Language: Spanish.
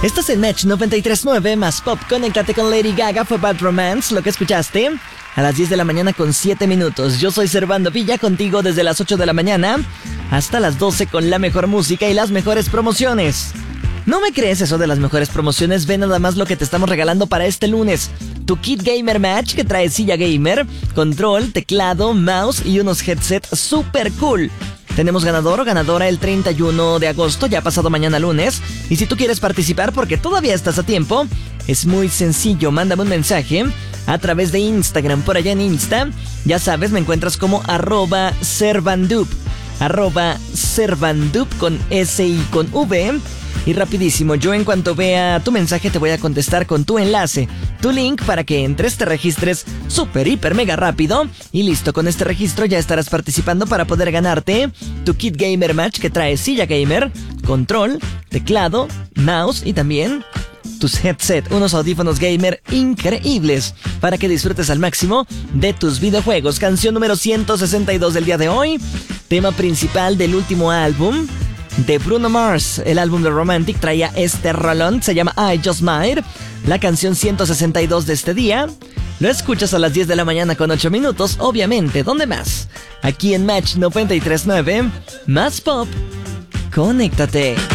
Estás en Match 93.9 más Pop. Conéctate con Lady Gaga, fue Bad Romance, lo que escuchaste a las 10 de la mañana con 7 minutos. Yo soy Servando Villa, contigo desde las 8 de la mañana hasta las 12 con la mejor música y las mejores promociones. ¿No me crees eso de las mejores promociones? Ve nada más lo que te estamos regalando para este lunes. Tu kit gamer match que trae silla gamer, control, teclado, mouse y unos headsets super cool. Tenemos ganador o ganadora el 31 de agosto, ya pasado mañana lunes. Y si tú quieres participar porque todavía estás a tiempo, es muy sencillo, mándame un mensaje a través de Instagram. Por allá en Insta, ya sabes, me encuentras como @Servandup, @Servandup con S y con V. Y rapidísimo, yo en cuanto vea tu mensaje te voy a contestar con tu enlace, tu link para que entres, te registres súper, hiper, mega rápido. Y listo, con este registro ya estarás participando para poder ganarte tu kit gamer match que trae silla gamer, control, teclado, mouse y también tus headset, unos audífonos gamer increíbles para que disfrutes al máximo de tus videojuegos. Canción número 162 del día de hoy, tema principal del último álbum de Bruno Mars. El álbum de Romantic traía este rolón, se llama I Just Might. La canción 162 de este día lo escuchas a las 10 de la mañana con 8 minutos, obviamente. ¿Dónde más? Aquí en Match 93.9 más Pop. Conéctate.